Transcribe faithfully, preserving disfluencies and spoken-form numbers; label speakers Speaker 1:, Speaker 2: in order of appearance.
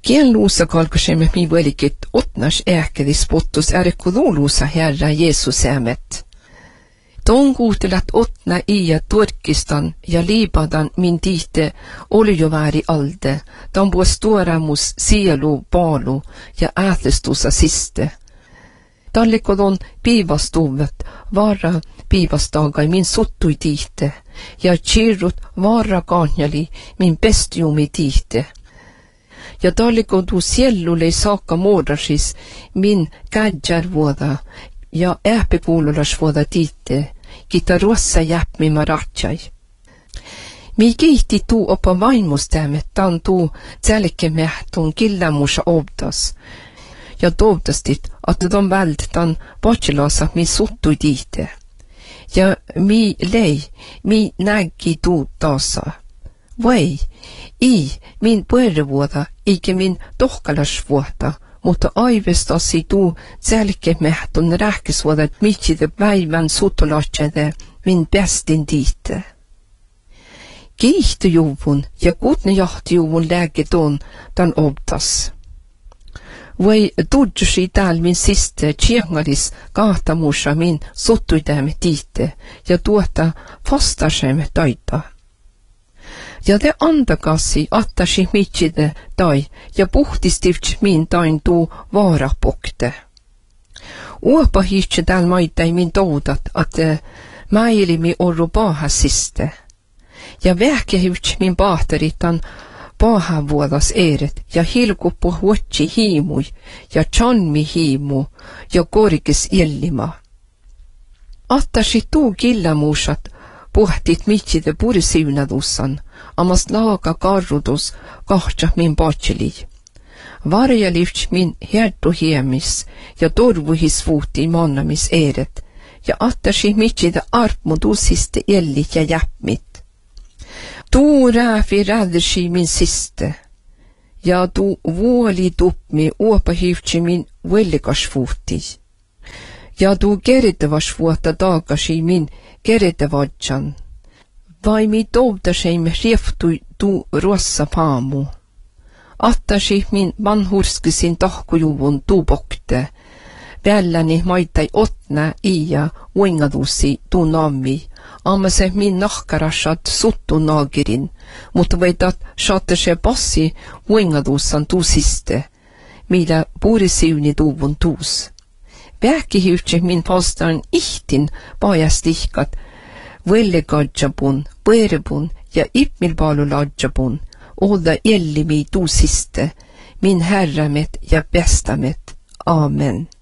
Speaker 1: Kien luusa kalkosemme mi velikit otnas ääkedis pottus ärkulu luusa herra Jeesus äämet. Ton kuutelat otna ia Turkistan ja Libadan min tiite oli jo vääri alde, ton puos tuoramus sielu paalu ja äätestusa siste. Tallikodon piivastuvet vara piivastagai min suttui tiite, ja chirrut vara kanjali min pestiumi tiite. Ja tallikodu siellulle saakka muodasis min kädjärvuoda ja ähpekuululasvuoda tiite, kita ruossa jäpmi maratsai. Mi kiihti tuu opa vaimustämme tan tuu tälkemähtun killämusa obdas, ja toivtastit, että ton vält tan pachelasa mi suttui tiite. Ja mi lei, mi näki tuu taasa. Vai, i min puerevuoda, eikä min tohkalasvuoda, mutta aivestasi tuu tälkemähtun rähkisvuodat mitside päivän suttulatsede min pestin tiite. Kiihtujuvun ja kutnejahtujuvun lääketon tan obdas. Vai tudjusi tääl min siste tjengalis kahtamusa min suttuidämme tiite ja tuota fastasemme taita. Ja te andakasi attasi mitside tai ja puhtistivts min tain tuu vaarapokte. Uopa hiitse tääl maitai min toudat, että mäilimi orru paahasiste. Ja vähkehivts min paateritan paahavuodas eret ja hilkuppu huotsi hiimui ja chanmi hiimu ja korkis illima. Attasi tuu killamuusat puhtit mitside purisiunadussan, amas laaga karrudus kahtsa min patseli. Varjalivts min hertu hiemis ja torvuhis vuuti mannamis eret ja attasi mitside arpmudusiste ellit ja jäppmit. Tuu rääfi rädersi min siste, ja tuu vuoli tupmi uopahivtsi min vellikasvuuti, ja tuu keritavasvuotta taakasi min keritavadjan, vai mi touvtaseimme rieftui tuu ruossa paamu. Attasi min vanhurskisin tahkujuvun tuu pokte, välläni maitai otna iä uingadusi tuu nammi, amma se min nahkarasat suttu naagirin, mutta veitat saatte se passi uingadussan tuu siste, millä puurisiuni tuuvun tuus. Vähkihyhtse min pastaan ihtin paajastihkat, vellikadjapun, põerbun ja ipmilpaaluladjapun, olla ellimi tuu siste, min herramet ja bestamet. Amen.